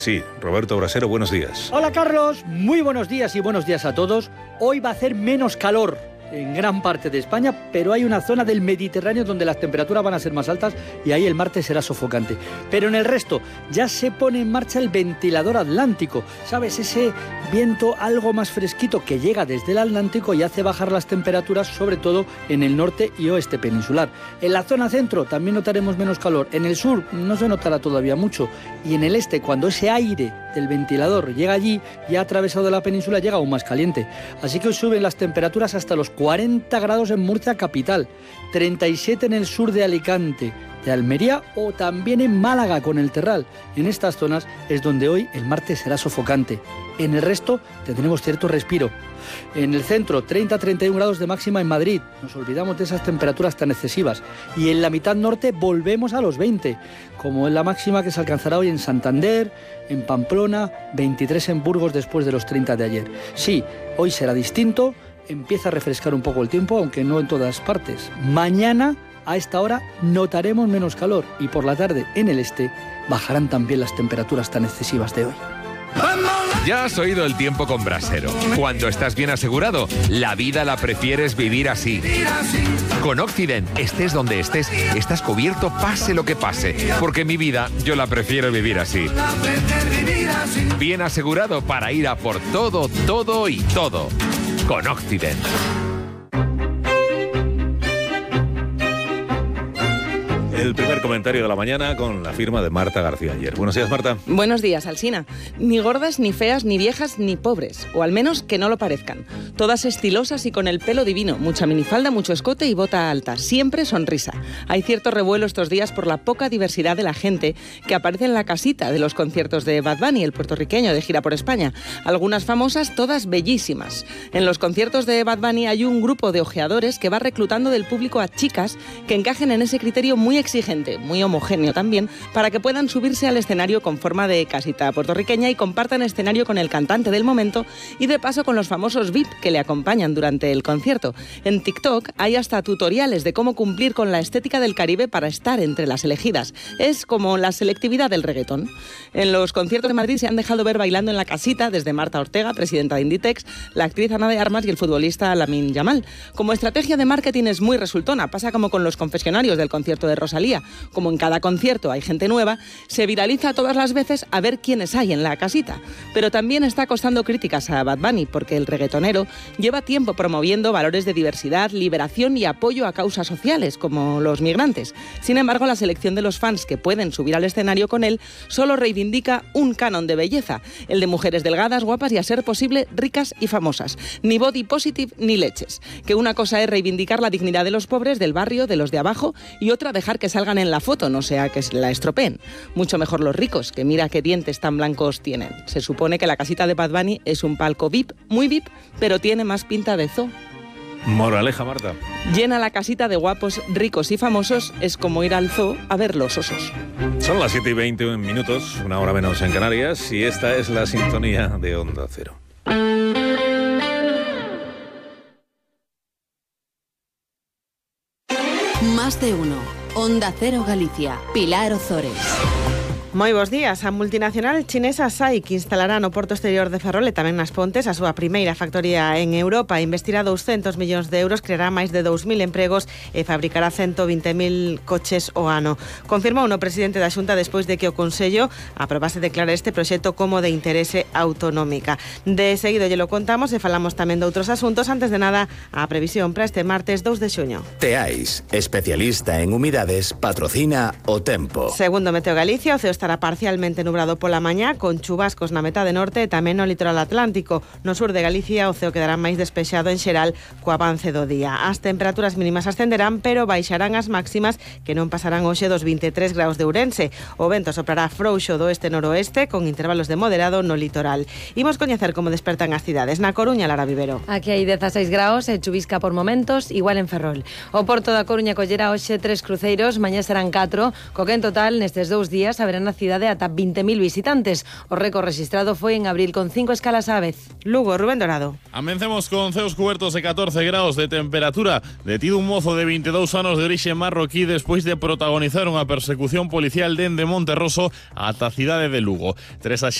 Sí, Roberto Brasero, buenos días. Hola Carlos, muy buenos días y buenos días a todos. Hoy va a hacer menos calor en gran parte de España, pero hay una zona del Mediterráneo donde las temperaturas van a ser más altas y ahí el martes será sofocante. Pero en el resto ya se pone en marcha el ventilador atlántico, ¿sabes? Ese viento algo más fresquito que llega desde el Atlántico y hace bajar las temperaturas, sobre todo en el norte y oeste peninsular. En la zona centro también notaremos menos calor, en el sur no se notará todavía mucho y en el este, cuando ese aire del ventilador llega allí, ya atravesado la península, llega aún más caliente. Así que hoy suben las temperaturas hasta los 40 grados en Murcia capital, 37 en el sur de Alicante, de Almería o también en Málaga con el Terral. En estas zonas es donde hoy el martes será sofocante. En el resto tendremos cierto respiro. En el centro, 30-31 grados de máxima en Madrid. Nos olvidamos de esas temperaturas tan excesivas. Y en la mitad norte volvemos a los 20, como es la máxima que se alcanzará hoy en Santander, en Pamplona, 23 en Burgos después de los 30 de ayer. Sí, hoy será distinto, empieza a refrescar un poco el tiempo, aunque no en todas partes. Mañana, a esta hora, notaremos menos calor y por la tarde, en el este, bajarán también las temperaturas tan excesivas de hoy. Ya has oído el tiempo con Brasero. Cuando estás bien asegurado, la vida la prefieres vivir así. Con Occident, estés donde estés, estás cubierto pase lo que pase. Porque mi vida, yo la prefiero vivir así. Bien asegurado para ir a por todo, todo y todo. Con Occident. El primer comentario de la mañana con la firma de Marta García Ayer. Buenos días, Marta. Buenos días, Alsina. Ni gordas, ni feas, ni viejas, ni pobres. O al menos que no lo parezcan. Todas estilosas y con el pelo divino. Mucha minifalda, mucho escote y bota alta. Siempre sonrisa. Hay cierto revuelo estos días por la poca diversidad de la gente que aparece en la casita de los conciertos de Bad Bunny, el puertorriqueño de gira por España. Algunas famosas, todas bellísimas. En los conciertos de Bad Bunny hay un grupo de ojeadores que va reclutando del público a chicas que encajen en ese criterio muy exigente, muy homogéneo también, para que puedan subirse al escenario con forma de casita puertorriqueña y compartan escenario con el cantante del momento y de paso con los famosos VIP que le acompañan durante el concierto. En TikTok hay hasta tutoriales de cómo cumplir con la estética del Caribe para estar entre las elegidas. Es como la selectividad del reggaetón. En los conciertos de Madrid se han dejado ver bailando en la casita desde Marta Ortega, presidenta de Inditex, la actriz Ana de Armas y el futbolista Lamine Yamal. Como estrategia de marketing es muy resultona, pasa como con los confesionarios del concierto de Rosalía. Como en cada concierto hay gente nueva, se viraliza todas las veces a ver quiénes hay en la casita. Pero también está costando críticas a Bad Bunny, porque el reggaetonero lleva tiempo promoviendo valores de diversidad, liberación y apoyo a causas sociales, como los migrantes. Sin embargo, la selección de los fans que pueden subir al escenario con él solo reivindica un canon de belleza, el de mujeres delgadas, guapas y, a ser posible, ricas y famosas. Ni body positive ni leches. Que una cosa es reivindicar la dignidad de los pobres, del barrio, de los de abajo, y otra dejar que salgan en la foto, no sea que la estropeen. Mucho mejor los ricos, que mira qué dientes tan blancos tienen. Se supone que la casita de Bad Bunny es un palco VIP, muy VIP, pero tiene más pinta de zoo. Moraleja, Marta. Llena la casita de guapos, ricos y famosos es como ir al zoo a ver los osos. Son las 7:20 minutos, una hora menos en Canarias, y esta es la sintonía de Onda Cero. Más de uno. Onda Cero Galicia. Pilar Ozores. Moi bons días. A multinacional chinesa SAIC instalará no porto exterior de Ferrol e tamén nas Pontes a súa primeira factoría en Europa. Investirá 200 millóns de euros, creará máis de 2.000 empregos e fabricará 120.000 coches ao ano. Confirmou o presidente da Xunta despois de que o Consello aprobase declarar este proxecto como de interese autonómica. De seguido lle lo contamos e falamos tamén de outros asuntos. Antes de nada, a previsión para este martes 2 de xuño. Teais, especialista en humidades, patrocina o tempo. Segundo Meteo Galicia, o ceo estará parcialmente nublado pola mañá, con chubascos na metade norte e tamén no litoral atlántico. No sur de Galicia o ceo quedará máis despexado en xeral co avance do día. As temperaturas mínimas ascenderán, pero baixarán as máximas, que non pasarán hoxe dos 23 graus de Ourense. O vento soprará frouxo do oeste-noroeste, con intervalos de moderado no litoral. Imos coñecer como despertan as cidades. Na Coruña, Lara Vivero. Aquí hai 16 graus e chuvisca por momentos, igual en Ferrol. O Porto da Coruña collera hoxe 3 cruceiros, mañá serán 4, co que en total nestes 2 días haberán na cidade ata 20.000 visitantes. O récord registrado foi en abril con 5 escalas á vez. Lugo, Rubén Dorado. Amencemos con ceos cubertos de 14 grados de temperatura. Detido un mozo de 22 anos de orixe marroquí despois de protagonizar unha persecución policial dende Monterroso ata a cidade de Lugo. 3